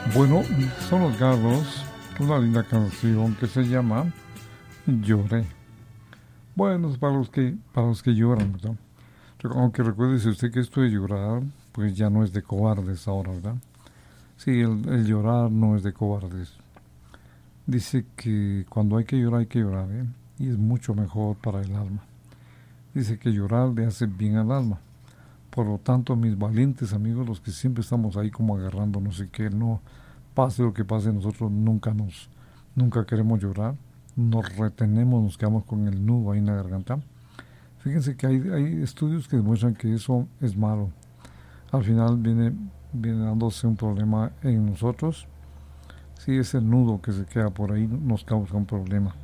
Bueno, son los Garros, una linda canción que se llama Lloré. Bueno, es para los que lloran, ¿verdad? Aunque recuérdese usted que esto de llorar, pues ya no es de cobardes ahora, ¿verdad? Sí, el llorar no es de cobardes. Dice que cuando hay que llorar, ¿eh? Y es mucho mejor para el alma. Dice que llorar le hace bien al alma. Por lo tanto, mis valientes amigos, los que siempre estamos ahí como agarrándonos y que no pase lo que pase, nosotros nunca queremos llorar, nos retenemos, nos quedamos con el nudo ahí en la garganta. Fíjense que hay estudios que demuestran que eso es malo. Al final viene dándose un problema en nosotros. Si es el nudo que se queda por ahí, nos causa un problema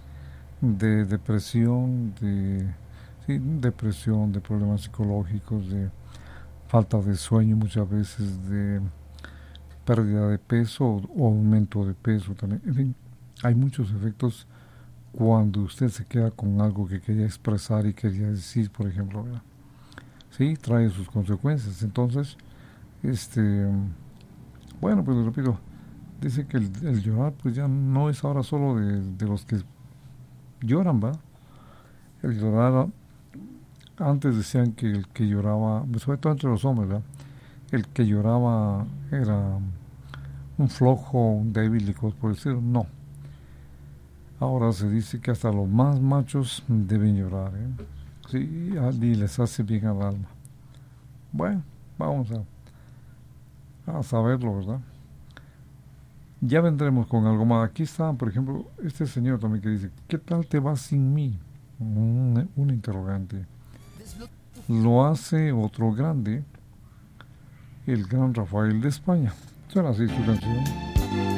de depresión, sí, depresión, de problemas psicológicos, de falta de sueño muchas veces, de pérdida de peso o aumento de peso también. En fin, hay muchos efectos cuando usted se queda con algo que quería expresar y quería decir, por ejemplo, ¿verdad? Sí, trae sus consecuencias. Entonces, este, bueno, pues lo repito, dice que el llorar pues ya no es ahora solo de los que lloran, ¿va? El llorar, antes decían que el que lloraba, sobre todo entre los hombres, ¿verdad? El que lloraba era un flojo, un débil y cosas por decirlo. No. Ahora se dice que hasta los más machos deben llorar, ¿eh? Sí, y les hace bien al alma. Bueno, vamos a saberlo, ¿verdad? Ya vendremos con algo más. Aquí está, por ejemplo, este señor también que dice, ¿qué tal te vas sin mí? Un interrogante. Lo hace otro grande, el gran Rafael de España. Suena así su canción.